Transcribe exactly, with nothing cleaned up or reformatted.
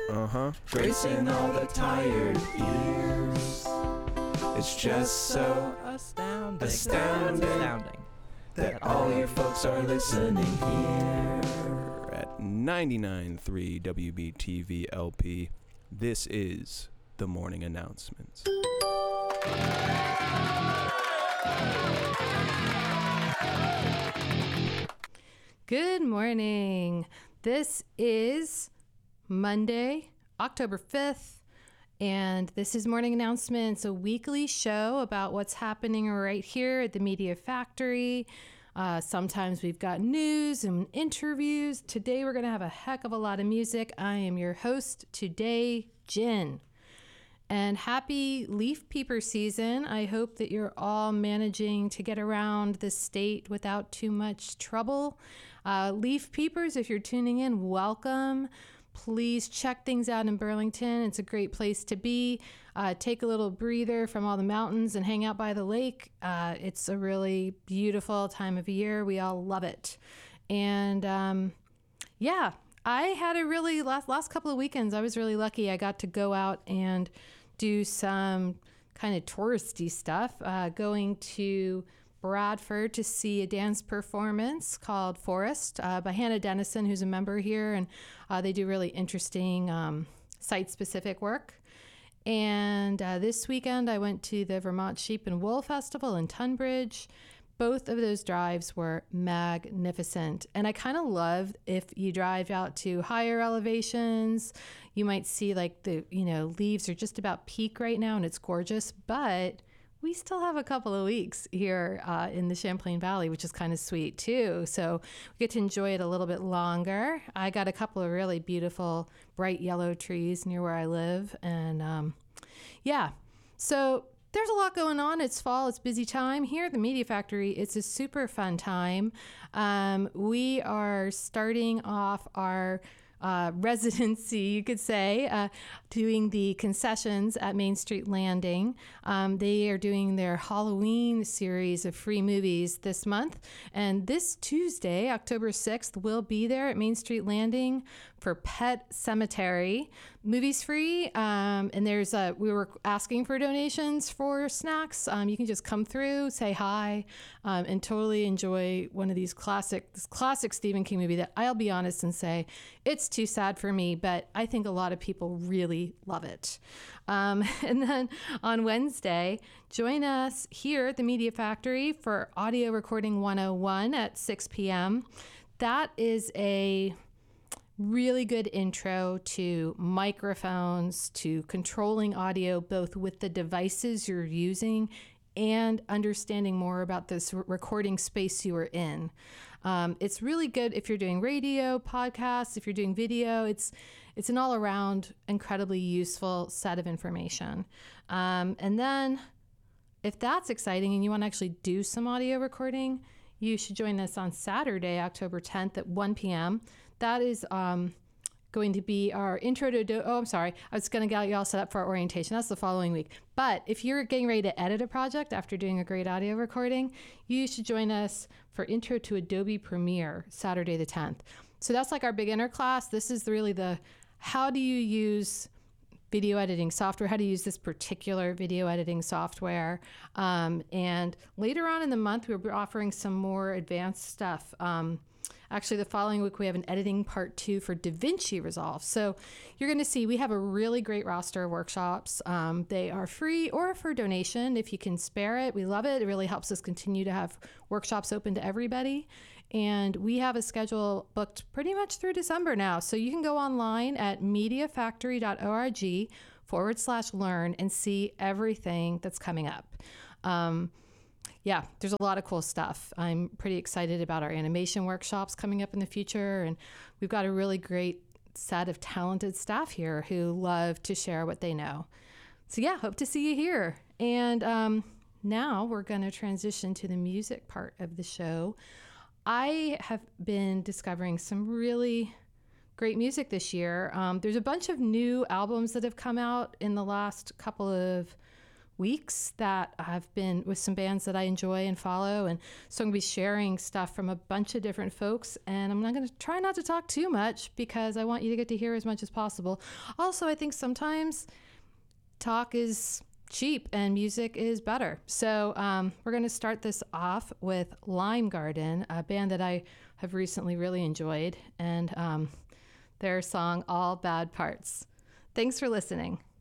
Uh-huh. Gracing all the tired ears. It's just so astounding. astounding, astounding. that all your folks are listening here. At ninety-nine point three W B T V L P, this is the morning announcements. Good morning. This is Monday, October fifth, and this is Morning Announcements, a weekly show about what's happening right here at the Media Factory. Uh, sometimes we've got news and interviews. Today we're going to have a heck of a lot of music. I am your host today, Jen. And happy leaf peeper season. I hope that you're all managing to get around the state without too much trouble. Uh, leaf peepers, if you're tuning in, welcome. Please check things out in Burlington. It's a great place to be. Uh, take a little breather from all the mountains and hang out by the lake. Uh, it's a really beautiful time of year. We all love it. And um, yeah, I had a really, last, last couple of weekends, I was really lucky. I got to go out and do some kind of touristy stuff, uh, going to Bradford to see a dance performance called Forest uh, by Hannah Dennison, who's a member here, and uh, they do really interesting um, site-specific work. And uh, this weekend, I went to the Vermont Sheep and Wool Festival in Tunbridge. Both of those drives were magnificent. And I kind of love if you drive out to higher elevations, you might see like the, you know, leaves are just about peak right now and it's gorgeous, but we still have a couple of weeks here uh, in the Champlain Valley, which is kind of sweet too. So we get to enjoy it a little bit longer. I got a couple of really beautiful bright yellow trees near where I live. And um, yeah, so there's a lot going on. It's fall. It's busy time here at the Media Factory. It's a super fun time. Um, we are starting off our uh, residency, you could say, uh, doing the concessions at Main Street Landing. Um, they are doing their Halloween series of free movies this month. And this Tuesday, October sixth, we'll be there at Main Street Landing for Pet Cemetery. Movies free, um, and there's a, we were asking for donations for snacks. Um, you can just come through, say hi, um, and totally enjoy one of these classic, this classic Stephen King movie that I'll be honest and say, it's too sad for me, but I think a lot of people really love it. Um, and then on Wednesday, join us here at the Media Factory for Audio Recording one oh one at six p.m. That is a really good intro to microphones, to controlling audio, both with the devices you're using and understanding more about this recording space you are in. Um, it's really good if you're doing radio, podcasts, if you're doing video. It's it's an all-around incredibly useful set of information. Um, and then if that's exciting and you want to actually do some audio recording, you should join us on Saturday, October tenth at one p.m. That is um, going to be our intro to, do- oh, I'm sorry. I was going to get you all set up for our orientation. That's the following week. But if you're getting ready to edit a project after doing a great audio recording, you should join us for Intro to Adobe Premiere, Saturday the tenth. So that's like our beginner class. This is really the, how do you use video editing software, how to use this particular video editing software. Um, and later on in the month, we'll be offering some more advanced stuff. Um, Actually, the following week, we have an editing part two for DaVinci Resolve. So you're going to see we have a really great roster of workshops. Um, they are free or for donation if you can spare it. We love it. It really helps us continue to have workshops open to everybody. And we have a schedule booked pretty much through December now. So you can go online at mediafactory.org forward slash learn and see everything that's coming up. Um, Yeah, there's a lot of cool stuff. I'm pretty excited about our animation workshops coming up in the future. And we've got a really great set of talented staff here who love to share what they know. So yeah, hope to see you here. And um, now we're going to transition to the music part of the show. I have been discovering some really great music this year. Um, there's a bunch of new albums that have come out in the last couple of weeks that I've been with some bands that I enjoy and follow. And so I'm going to be sharing stuff from a bunch of different folks. And I'm not going to try not to talk too much because I want you to get to hear as much as possible. Also, I think sometimes talk is cheap and music is better. So um, we're going to start this off with Lime Garden, a band that I have recently really enjoyed, and um, their song All Bad Parts. Thanks for listening.